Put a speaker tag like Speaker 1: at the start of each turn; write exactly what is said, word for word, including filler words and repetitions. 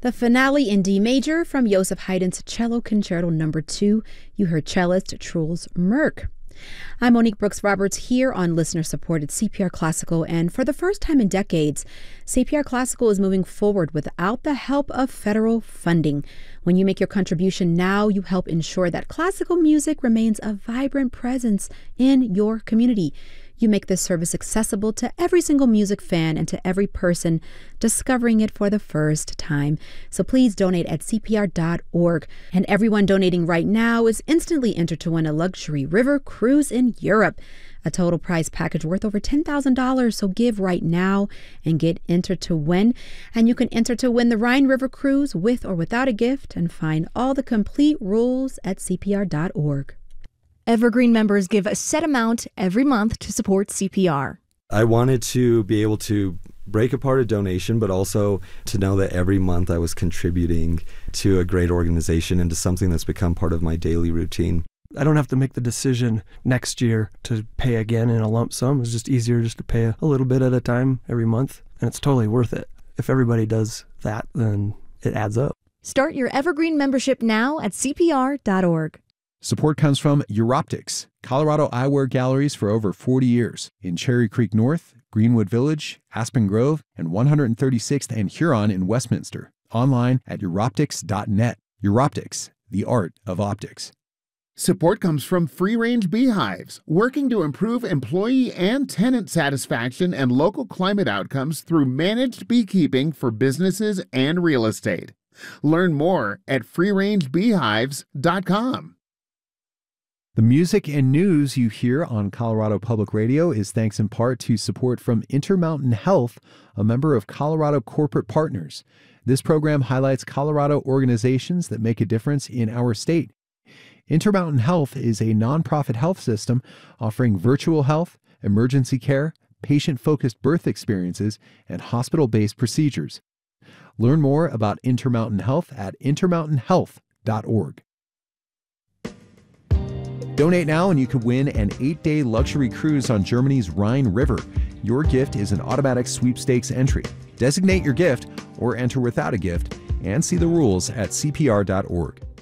Speaker 1: The finale in D major from Joseph Haydn's Cello Concerto Number two. You heard cellist Truls Merk. I'm Monique Brooks Roberts here on listener-supported C P R Classical, and for the first time in decades, C P R Classical is moving forward without the help of federal funding. When you make your contribution now, you help ensure that classical music remains a vibrant presence in your community. You make this service accessible to every single music fan and to every person discovering it for the first time. So please donate at C P R dot org. And everyone donating right now is instantly entered to win a luxury river cruise in Europe, a total prize package worth over ten thousand dollars. So give right now and get entered to win. And you can enter to win the Rhine River Cruise with or without a gift, and find all the complete rules at C P R dot org.
Speaker 2: Evergreen members give a set amount every month to support C P R.
Speaker 3: I wanted to be able to break apart a donation, but also to know that every month I was contributing to a great organization and to something that's become part of my daily routine.
Speaker 4: I don't have to make the decision next year to pay again in a lump sum. It's just easier just to pay a little bit at a time every month, and it's totally worth it. If everybody does that, then it adds up.
Speaker 2: Start your Evergreen membership now at C P R dot org.
Speaker 5: Support comes from Europtics, Colorado eyewear galleries for over forty years in Cherry Creek North, Greenwood Village, Aspen Grove, and one hundred thirty-sixth and Huron in Westminster. Online at Europtics dot net. Europtics, the art of optics.
Speaker 6: Support comes from Free Range Beehives, working to improve employee and tenant satisfaction and local climate outcomes through managed beekeeping for businesses and real estate. Learn more at free range beehives dot com.
Speaker 5: The music and news you hear on Colorado Public Radio is thanks in part to support from Intermountain Health, a member of Colorado Corporate Partners. This program highlights Colorado organizations that make a difference in our state. Intermountain Health is a nonprofit health system offering virtual health, emergency care, patient-focused birth experiences, and hospital-based procedures. Learn more about Intermountain Health at intermountain health dot org. Donate now and you could win an eight-day luxury cruise on Germany's Rhine River. Your gift is an automatic sweepstakes entry. Designate your gift or enter without a gift and see the rules at C P R dot org.